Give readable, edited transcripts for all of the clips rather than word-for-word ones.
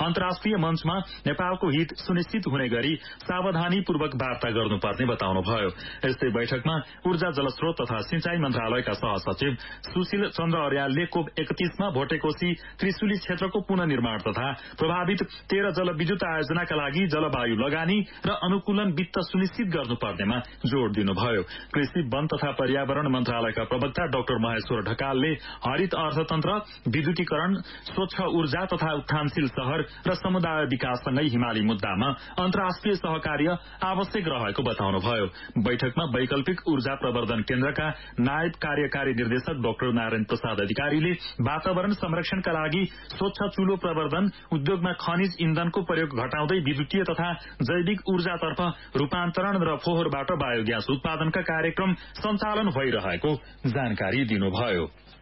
अन्तर्राष्ट्रिय मञ्चमा नेपालको हित सुनिश्चित हुने गरी सावधानीपूर्वक वार्ता गर्नुपर्ने बताउनुभयो। यस्तै बैठकमा ऊर्जा जलस्रोत तथा सिंचाई मन्त्रालयका सहसचिव सुशील चन्द्र अर्यालले COP31 मा भोटेकोशी त्रिशुली क्षेत्रको पुनर्निर्माण तथा प्रभावित 13 जलविद्युत आयोजनाका लागि जलवायु लगानी र अनुकूलन वित्त सुनिश्चित गर्नुपर्नेमा जोड़ दिनुभयो। कृषि वन तथा पर्यावरण मन्त्रालयका प्रवक्ता डाक्टर महेश्वर ढकालले हरित अर्थतन्त्र, विद्युतीकरण, स्वच्छ ऊर्जा तथा उत्थानशील शहर र समुदाय विकाससँगै हिमाली मुद्दामा अन्तर्राष्ट्रिय सहकार्य आवश्यक रहेको बताउनुभयो। बैठकमा वैकल्पिक ऊर्जा प्रवर्धन केन्द्रका नायब कार्यकारी निर्देशक डाक्टर नारायण प्रसाद अधिकारीले वातावरण संरक्षणका लागि स्वच्छ चूलो प्रवर्धन, उद्योगमा खनिज इन्धनको प्रयोग घटाउँदै विद्युतीय तथा जैविक ऊर्जातर्फ रूपान्तरण र फोहोरबाट बायोग्यास उत्पादनका कार्यक्रम सञ्चालन भइरहेको जानकारी दिनुभयो।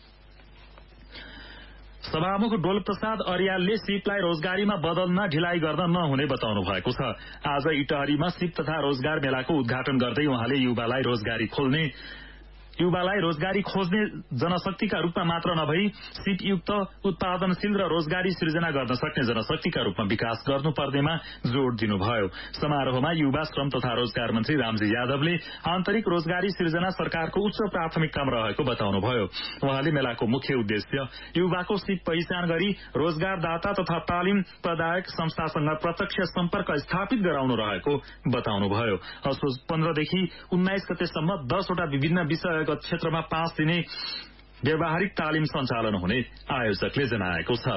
सभामुख डोल प्रसाद अर्यालले सिपलाई रोजगारीमा बदल्न ढिलाइ गर्न नहुने बताउनु भएको छ। आज इटहरीमा सिप तथा रोजगार मेलाको उद्घाटन गर्दै उहाँले युवालाई रोजगारी खोज्ने जनशक्तिका रूपमा मात्र नभई सिपयुक्त उत्पादनशील र रोजगारी सृजना गर्न सक्ने जनशक्तिका रूपमा विकास गर्नुपर्नेमा जोड़ दिनुभयो। समारोहमा युवा श्रम तथा रोजगार मन्त्री रामजी यादवले आन्तरिक रोजगारी सृजना सरकारको उच्च प्राथमिकतामा रहेको बताउनुभयो। उहाँले मेलाको मुख्य उद्देश्य युवाको सिप पहिचान गरी रोजगारदाता तथा तालिम प्रदायक संस्थासँग प्रत्यक्ष सम्पर्क स्थापित गराउनु रहेको बताउनुभयो। असोज 15 देखि 19 गतेसम्म 10 वटा विभिन्न विषय क्षेत्रमा 5 दिने व्यावहारिक तालिम सञ्चालन हुने आयोजकले जनाएको छ।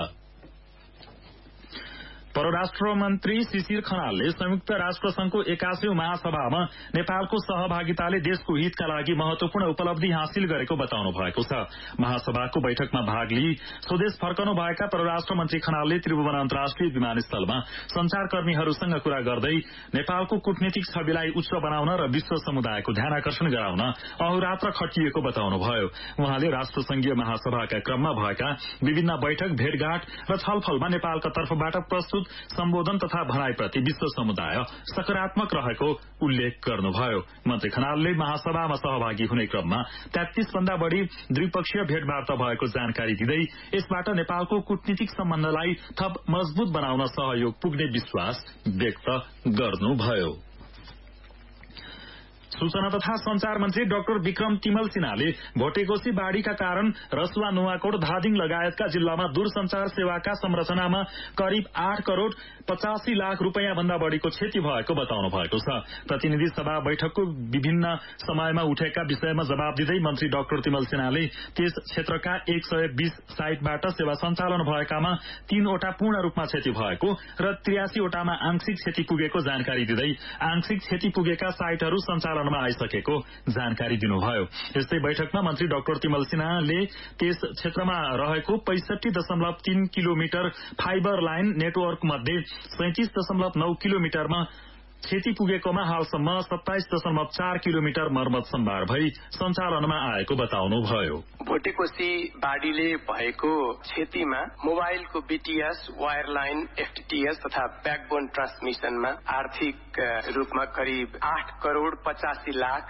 परराष्ट्र मन्त्री शिशिर खनालले संयुक्त राष्ट्र संघको 81औं महासभामा नेपालको सहभागिताले देशको हितका लागि महत्वपूर्ण उपलब्धि हासिल गरेको बताउनु भएको छ। महासभाको बैठकमा भाग लिई स्वदेश फर्कनु भएका परराष्ट्र मन्त्री खनालले त्रिभुवन अन्तर्राष्ट्रिय विमानस्थलमा संचारकर्मीहरूसँग कुरा गर्दै नेपालको कूटनीतिक छविलाई उच्च बनाउन र विश्व समुदायको ध्यानाकर्षण गराउन अहोरात्र खटिएको बताउनुभयो। उहाँले राष्ट्रसंघीय महासभाका क्रममा भएका विभिन्न बैठक, भेटघाट र छलफलमा नेपालका तर्फबाट प्रस्तुत सम्बोधन तथा भनाईप्रति विश्व समुदाय सकारात्मक रहेको उल्लेख गर्नुभयो। मन्त्री खनालले महासभामा सहभागी हुने क्रममा 33 भन्दा बढ़ी द्विपक्षीय भेटवार्ता भएको जानकारी दिँदै यसबाट नेपालको कूटनीतिक सम्बन्धलाई थप मजबूत बनाउन सहयोग पुग्ने विश्वास व्यक्त गर्नुभयो। सूचना तथा संचार मन्त्री डाक्टर विक्रम तिमल सिन्हाले भोटेकोशी बाढ़ीका कारण रसुवा, नुवाकोट, धादिङ लगायतका जिल्लामा दूरसंचार सेवाका संरचनामा करिब 8 करोड़ 85 लाख रूपियाँ भन्दा बढ़ीको क्षति भएको बताउनु भएको छ। प्रतिनिधि सभा बैठकको विभिन्न समयमा उठेका विषयमा जवाब दिँदै मन्त्री डाक्टर तिमल सिन्हाले त्यस क्षेत्रका 120 साइटबाट सेवा सञ्चालन भएकामा 3 वटा पूर्ण रूपमा क्षति भएको र 83 वटामा आंशिक क्षति पुगेको जानकारी दिँदै आंशिक क्षति पुगेका साइटहरू सञ्चालन आइसकेको जानकारी दिनुभयो। यस्तै बैठकमा मन्त्री डाक्टर तिमल सिन्हाले त्यस क्षेत्रमा रहेको 65.3 किलोमिटर फाइबर लाइन नेटवर्क मध्ये 37.9 किलोमिटरमा क्षति पुगेकोमा हालसम्म 27.4 किलोमिटर मर्मत सम्भार भई सञ्चालनमा आएको बताउनुभयो। भोटेकोशी बाढ़ीले भएको क्षतिमा मोबाइलको BTS, वायरलाइन, FTTS तथा ब्याकबोन ट्रान्समिशनमा आर्थिक रूपमा करिब 8 करोड़ 85 लाख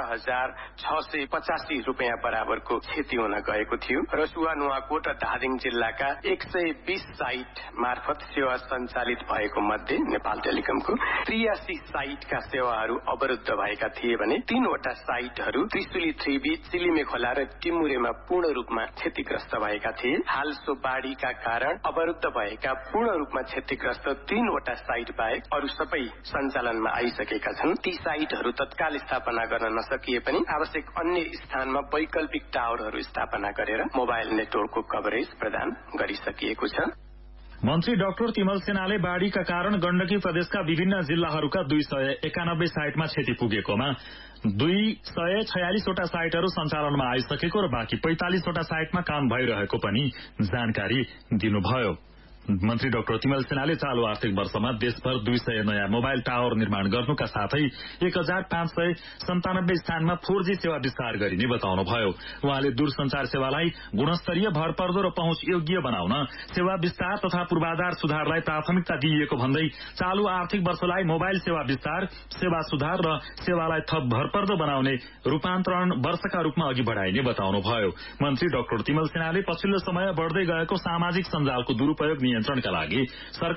12,685 रूपियाँ बराबरको क्षति हुन गएको थियो। रसुवा, नुवाकोट र धादिङ जिल्लाका 120 साइट मार्फत सेवा सञ्चालित भएको मध्ये नेपाल टेलिकमको 83 साइटका सेवाहरू अवरुद्ध भएका थिए भने 3 वटा साइटहरू त्रिशुली 3B, चिलिमे खोला र टिमुरेमा पूर्ण रूपमा क्षतिग्रस्त भएका थिए। हाल सो बाढ़ीका कारण अवरुद्ध भएका पूर्ण रूपमा क्षतिग्रस्त 3 वटा साइट बाहेक अरू सबै सञ्चालनमा आइसकेका छन्। ती साइटहरू तत्काल स्थापना गर्न नसकिए पनि आवश्यक अन्य स्थानमा वैकल्पिक टावरहरू स्थापना गरेर मोबाइल नेटवर्कको कभरेज प्रदान गरिसकिएको छ। मन्त्री डाक्टर तिमल सिन्हाले बाढ़ीका कारण गण्डकी प्रदेशका विभिन्न जिल्लाहरूका 291 साइटमा क्षति पुगेकोमा 246 वटा साइटहरू सञ्चालनमा आइसकेको र बाँकी 45 वटा साइटमा काम भइरहेको पनि जानकारी दिनुभयो। मन्त्री डाक्टर तिमल सिन्हाले चालू आर्थिक वर्षमा देशभर 200 नयाँ मोबाइल टावर निर्माण गर्नुका साथै 1597 स्थानमा 4G सेवा विस्तार गरिने बताउनुभयो। उहाँले दूरसंचार सेवालाई गुणस्तरीय, भरपर्दो र पहुँच योग्य बनाउन सेवा विस्तार तथा पूर्वाधार सुधारलाई प्राथमिकता दिइएको भन्दै चालू आर्थिक वर्षलाई मोबाइल सेवा विस्तार, सेवा सुधार र सेवालाई थप भरपर्दो बनाउने रूपान्तरण वर्षका रूपमा अघि बढ़ाइने बताउनुभयो। मन्त्री डाक्टर तिमल सिन्हाले पछिल्लो समय बढ़दै गएको सामाजिक सञ्जालको दुरूपयोग नियन्त्रणका लागि